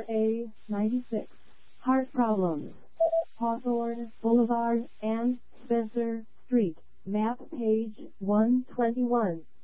RA96. Heart problems. Hawthorne Boulevard and Spencer Street. Map page 121.